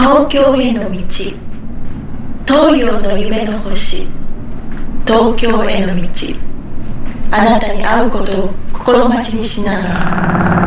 東京への道、東洋の夢の星、東京への道。あなたに会うことを心待ちにしながら。